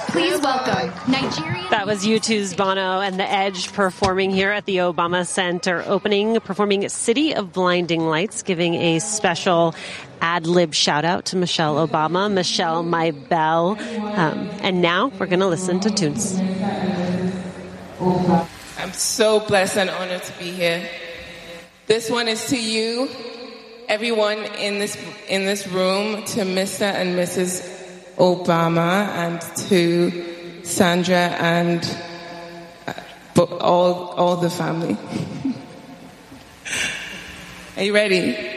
Please welcome Nigerian. That was U2's Bono and The Edge performing here at the Obama Center, performing City of Blinding Lights, giving a special ad-lib shout-out to Michelle Obama. Michelle, my belle. And now we're going to listen to tunes. I'm so blessed and honored to be here. This one is to you, everyone in this room, to Mr. and Mrs. Obama, and to Sandra and all the family. Are you ready?